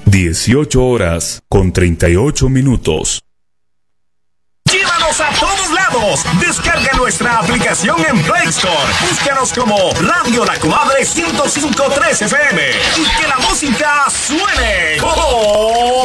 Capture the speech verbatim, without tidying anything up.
dieciocho horas con treinta y ocho minutos. Llévanos a todos lados. Descarga nuestra aplicación en Play Store. Búscanos como Radio La Comadre ciento cinco punto tres F M y que la música suene. ¡Oh!